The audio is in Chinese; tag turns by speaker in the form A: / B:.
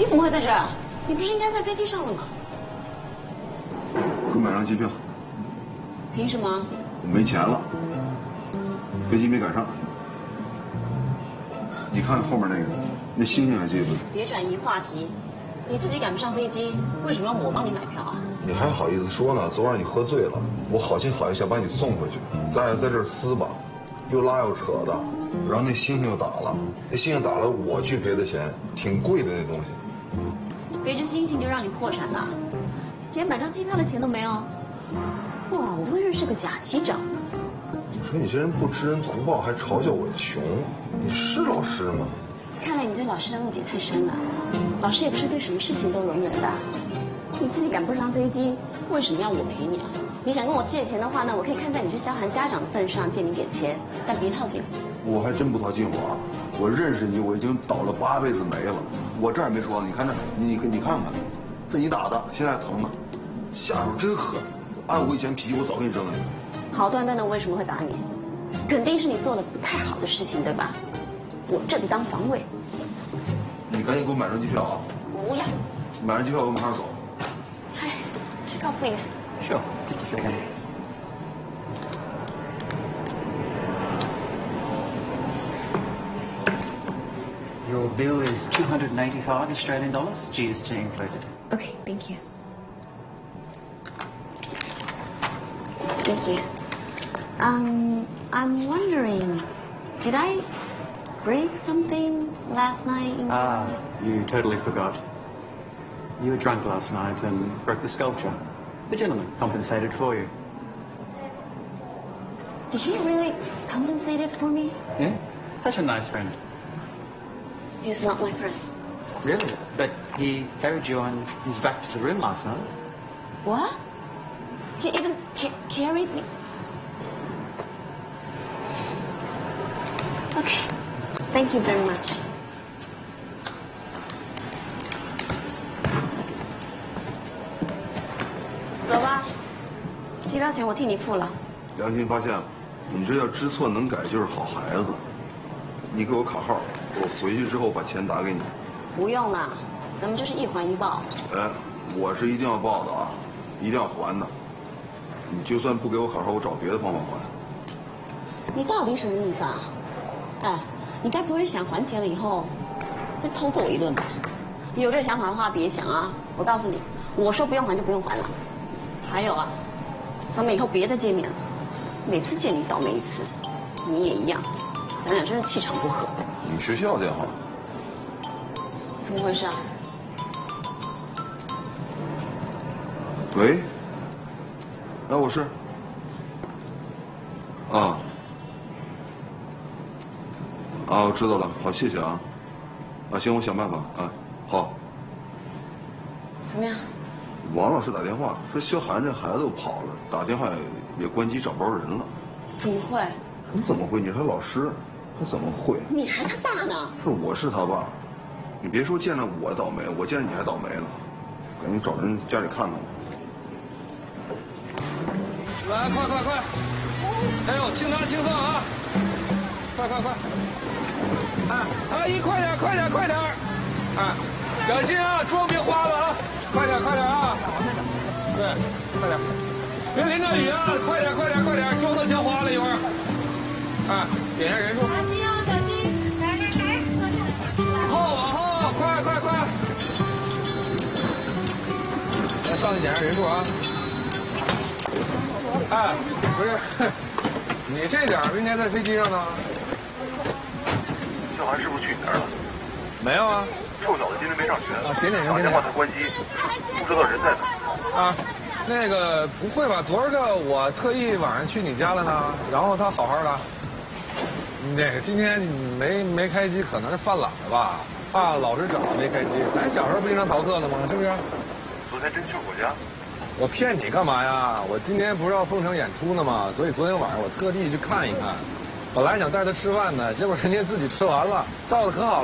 A: 怎么会在这儿？你不是应该在飞机上的吗？
B: 给我买张机票。
A: 凭什么？
B: 我没钱了，飞机没赶上。你看后面那星星还记得不？
A: 别转移话题，你自己赶不上飞机，为什么让我帮你买票啊？
B: 你还好意思说呢？昨晚你喝醉了，我好心好意想把你送回去，咱俩在这儿撕吧，又拉又扯的，然后那星星又打了，那星星打了我去赔的钱，挺贵的那东西。
A: 别只星星就让你破产了，连买张机票的钱都没有。哇，我都认识个假机长。
B: 说你这人不知恩图报，还嘲笑我穷，你是老师吗？
A: 看来你对老师的误解太深了，老师也不是对什么事情都容忍的。你自己赶不上飞机，为什么要我赔你啊？你想跟我借钱的话呢，我可以看在你是萧寒家长的份上借你点钱，但别套近乎。
B: 我还真不套近乎啊！我认识你，我已经倒了8辈子霉了。我这儿也没说，你看这，你看看，这你打的，现在还疼呢。下手真狠，按我以前脾气，我早给你扔了。
A: 好端端的，我为什么会打你？肯定是你做了不太好的事情，对吧？我正当防卫。
B: 你赶紧给我买张机票啊！
A: 不要。
B: 买张机票，我马上走。
A: 哎，check out please.
C: Sure, just a second. Your bill is $285 Australian dollars, GST included.
A: Okay, thank you. Thank you. I'm wondering, did I break something last night?
C: You totally forgot. You were drunk last night and broke the sculpture. The gentleman compensated for you.
A: Did he really compensate it for me?
C: Yeah? Such a nice friend.
A: He's not my friend.
C: Really? But he carried you on his back to the room last night.
A: What? He even carried me? Okay. Thank you very much. 走吧，机票钱我替你付了。
B: 良心发现了，你这叫知错能改就是好孩子。你给我卡号，我回去之后把钱打给你。
A: 不用了，咱们这是一还一报。
B: 哎，我是一定要报的啊，一定要还的。你就算不给我卡号，我找别的方法还。
A: 你到底什么意思啊？哎，你该不会是想还钱了以后再偷揍我一顿吧？你有这想法的话，别想啊！我告诉你，我说不用还就不用还了。还有啊，咱们以后别再见面了，每次见你倒霉一次，你也一样，咱俩真是气场不合。
B: 你学校电话？
A: 怎么回事啊？
B: 喂？哎，我是。啊。啊，我知道了，好，谢谢啊。啊，行，我想办法啊。好。
A: 怎么样？
B: 王老师打电话说，萧寒这孩子又跑了，打电话也关机找不着人了。
A: 怎么会？
B: 你怎么会？你是他老师，他怎么会？
A: 你还他爸呢？
B: 是我是他爸，你别说见着我倒霉，我见着你还倒霉呢。赶紧找人家里看看吧。
D: 来，快！哎呦，轻拿轻放啊！快！哎，阿姨，快点！哎，小心啊，妆别花了啊！快点啊！对，快点，别淋着雨啊！快点，妆都浇花了一会儿。哎，点一下人数。
E: 小心哦，小心！来，
D: 往后，快！来，上去点下人数啊！哎，不是，你这点不应该在飞机上呢？
F: 萧寒是不是去你那儿了？
D: 没有啊。
F: 臭小子今天没上学
D: 啊，点
F: 打电话他关机，不知道人在哪。
D: 啊，那个不会吧？昨儿个我特意晚上去你家了呢，然后他好好的。那个今天没开机，可能是犯懒了吧？怕老师找没开机。咱小时候不经常逃课的吗？是不是？
F: 昨天真去我家？
D: 我骗你干嘛呀？我今天不是要奉承演出呢吗？所以昨天晚上我特地去看一看。本来想带他吃饭呢，结果人家自己吃完了，造的可好了。